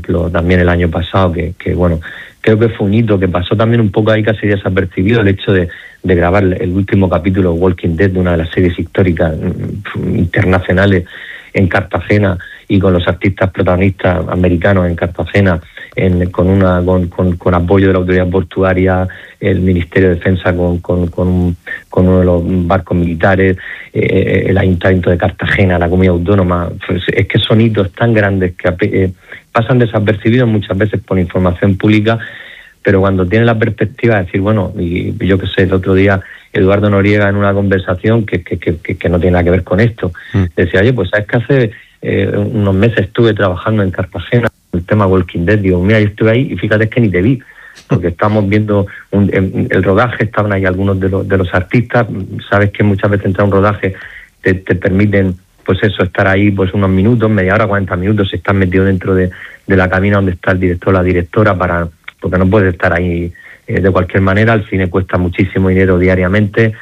ejemplo, también el año pasado, que bueno, creo que fue un hito que pasó también un poco ahí casi desapercibido, el hecho de grabar el último capítulo de Walking Dead, de una de las series históricas internacionales en Cartagena, y con los artistas protagonistas americanos en Cartagena, con apoyo de la autoridad portuaria, el Ministerio de Defensa con uno de los barcos militares, el Ayuntamiento de Cartagena, la Comunidad Autónoma. Pues es que son hitos tan grandes que pasan desapercibidos muchas veces por información pública, pero cuando tienen la perspectiva de decir, bueno, y yo qué sé, el otro día Eduardo Noriega en una conversación que no tiene nada que ver con esto, decía, oye, pues sabes que hace unos meses estuve trabajando en Cartagena el tema Walking Dead. Digo, mira, yo estuve ahí y fíjate que ni te vi, porque estábamos viendo el rodaje, estaban ahí algunos de los artistas. Sabes que muchas veces entrar a un rodaje te permiten, pues eso, estar ahí pues unos minutos, media hora, 40 minutos, si estás metido dentro de la cabina donde está el director o la directora, porque no puedes estar ahí de cualquier manera. El cine cuesta muchísimo dinero diariamente,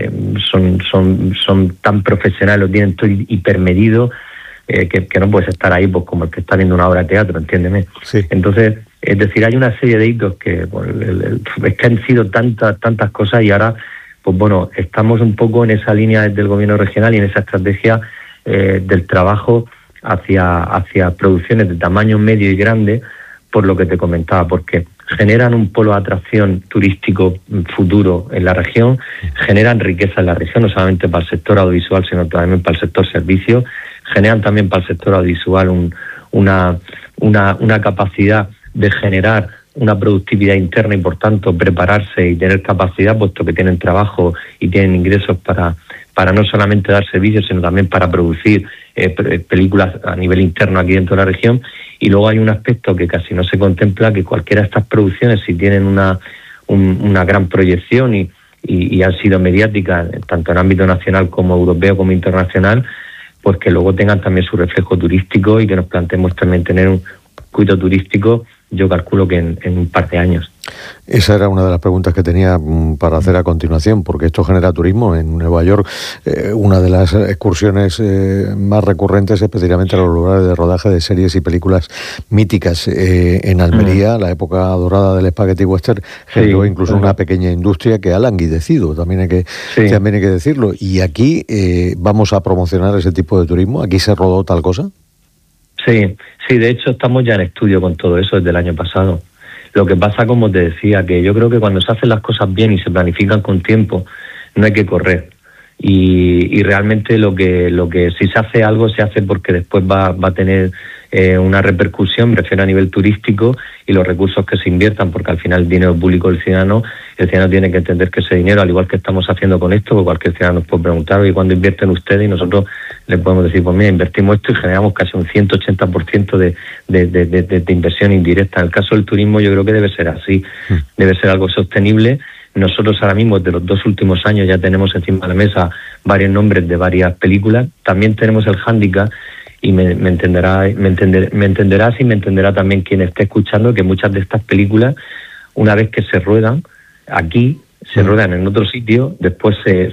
son tan profesionales, lo tienen todo hipermedido, que no puedes estar ahí pues como el que está viendo una obra de teatro, entiéndeme. Sí. Entonces, es decir, hay una serie de hitos que es que han sido tantas cosas, y ahora, pues bueno, estamos un poco en esa línea desde el gobierno regional y en esa estrategia del trabajo hacia producciones de tamaño medio y grande, por lo que te comentaba, porque generan un polo de atracción turístico futuro en la región, generan riqueza en la región, no solamente para el sector audiovisual, sino también para el sector servicios, generan también para el sector audiovisual una capacidad de generar una productividad interna y, por tanto, prepararse y tener capacidad, puesto que tienen trabajo y tienen ingresos para no solamente dar servicios, sino también para producir películas a nivel interno aquí dentro de la región. Y luego hay un aspecto que casi no se contempla, que cualquiera de estas producciones, si tienen una gran proyección y han sido mediáticas, tanto en ámbito nacional como europeo como internacional, pues que luego tengan también su reflejo turístico y que nos planteemos también tener un circuito turístico, yo calculo que en un par de años. Esa era una de las preguntas que tenía para hacer a continuación, porque esto genera turismo. En Nueva York, una de las excursiones más recurrentes es precisamente a los lugares de rodaje de series y películas míticas. En Almería, la época dorada del spaghetti western, generó incluso una pequeña industria que ha languidecido, también hay que decirlo. Y aquí vamos a promocionar ese tipo de turismo. ¿Aquí se rodó tal cosa? Sí, de hecho estamos ya en estudio con todo eso desde el año pasado. Lo que pasa, como te decía, que yo creo que cuando se hacen las cosas bien y se planifican con tiempo, no hay que correr. Y realmente lo que si se hace algo, se hace porque después va a tener una repercusión, me refiero a nivel turístico, y los recursos que se inviertan, porque al final el dinero público del ciudadano, el ciudadano tiene que entender que ese dinero, al igual que estamos haciendo con esto, porque cualquier ciudadano nos puede preguntar, oye, ¿cuándo invierten ustedes? Y nosotros le podemos decir, pues mira, invertimos esto y generamos casi un 180% de inversión indirecta. En el caso del turismo yo creo que debe ser así, debe ser algo sostenible. Nosotros ahora mismo, de los 2 últimos años, ya tenemos encima de la mesa varios nombres de varias películas. También tenemos el hándicap, y me entenderás y me entenderá también quien esté escuchando, que muchas de estas películas, una vez que se ruedan aquí, se ruedan en otro sitio, después se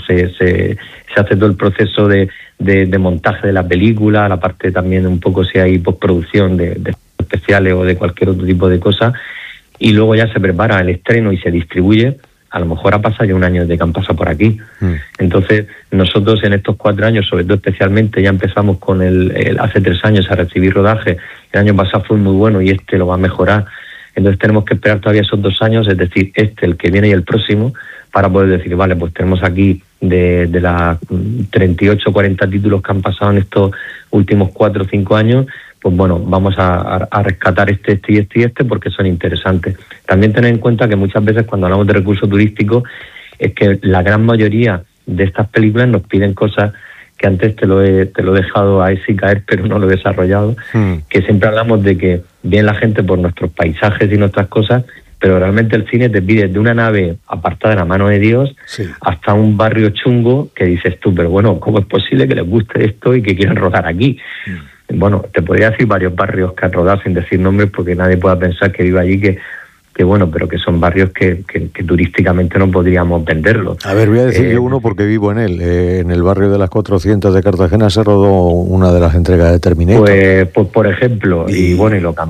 hace todo el proceso de montaje de la película, la parte también un poco si hay postproducción de especiales o de cualquier otro tipo de cosas, y luego ya se prepara el estreno y se distribuye. A lo mejor ha pasado ya un año desde que han pasado por aquí. Entonces, nosotros en estos 4 años, sobre todo especialmente, ya empezamos con hace 3 años a recibir rodaje. El año pasado fue muy bueno y este lo va a mejorar. Entonces tenemos que esperar todavía esos 2 años, es decir, el que viene y el próximo, para poder decir, vale, pues tenemos aquí de las 38 o 40 títulos que han pasado en estos últimos 4 o 5 años, pues bueno, vamos a rescatar este y este porque son interesantes. También tener en cuenta que muchas veces cuando hablamos de recursos turísticos, es que la gran mayoría de estas películas nos piden cosas que antes te lo he dejado ahí sí caer, pero no lo he desarrollado, que siempre hablamos de que viene la gente por nuestros paisajes y nuestras cosas, pero realmente el cine te pide de una nave apartada de la mano de Dios hasta un barrio chungo que dices tú, pero bueno, ¿cómo es posible que les guste esto y que quieran rodar aquí? Bueno, te podría decir varios barrios que han rodado sin decir nombres, porque nadie pueda pensar que vive allí, que bueno, pero que son barrios que turísticamente no podríamos venderlos. A ver, voy a decir yo uno porque vivo en él. En el barrio de las 400 de Cartagena se rodó una de las entregas de Terminator. Pues por ejemplo, y bueno, y lo